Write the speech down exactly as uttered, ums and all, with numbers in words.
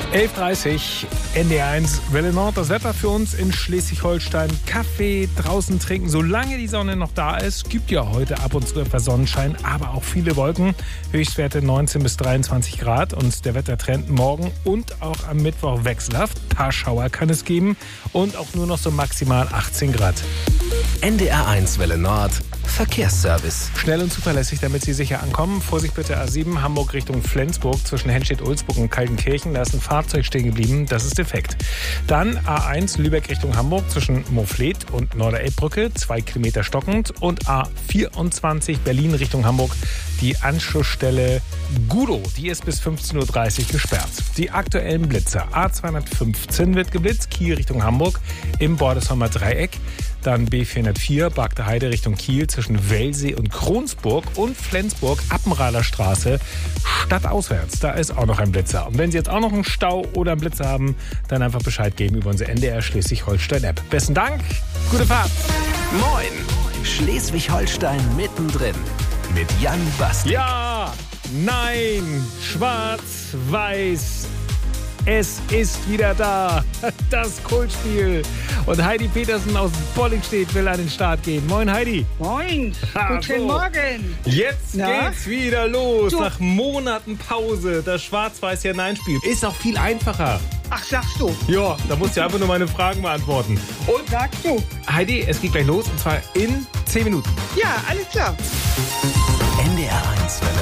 elf Uhr dreißig, N D R eins, Welle Nord. Das Wetter für uns in Schleswig-Holstein. Kaffee draußen trinken, solange die Sonne noch da ist. Gibt ja heute ab und zu etwas Sonnenschein, aber auch viele Wolken. Höchstwerte neunzehn bis dreiundzwanzig Grad. Und der Wettertrend morgen und auch am Mittwoch wechselhaft. Ein paar Schauer kann es geben. Und auch nur noch so maximal achtzehn Grad. N D R eins Welle Nord. Verkehrsservice. Schnell und zuverlässig, damit Sie sicher ankommen. Vorsicht bitte A sieben, Hamburg Richtung Flensburg zwischen Henstedt-Ulzburg und Kaltenkirchen. Da ist ein Fahrzeug stehen geblieben, das ist defekt. Dann A eins, Lübeck Richtung Hamburg zwischen Moorfleet und Norderelbbrücke, zwei Kilometer stockend. Und A vierundzwanzig, Berlin Richtung Hamburg, die Anschlussstelle Gudow, die ist bis fünfzehn Uhr dreißig gesperrt. Die aktuellen Blitze. A zweihundertfünfzehn wird geblitzt, Kiel Richtung Hamburg im Bordesheimer Dreieck. Dann B vierhundertvier, Bargte Heide Richtung Kiel zwischen Wellsee und Kronsburg und Flensburg, Appenrader Straße, stadtauswärts. Da ist auch noch ein Blitzer. Und wenn Sie jetzt auch noch einen Stau oder einen Blitzer haben, dann einfach Bescheid geben über unsere N D R Schleswig-Holstein-App. Besten Dank, gute Fahrt. Moin, Schleswig-Holstein mittendrin mit Jan Bastik. Ja, nein, schwarz, weiß. Es ist wieder da, das Kultspiel. Und Heidi Petersen aus Bollingstedt will an den Start gehen. Moin Heidi. Moin, Ha, guten so. Morgen. Jetzt Na? geht's wieder los. Du. Nach Monaten Pause. Das Schwarz-Weiß-Ja-Nein-Spiel ist auch viel einfacher. Ach, sagst du, Ja, da musst du einfach nur meine Fragen beantworten. Und sagst du. Heidi, es geht gleich los und zwar in zehn Minuten. Ja, alles klar. N D R eins Welle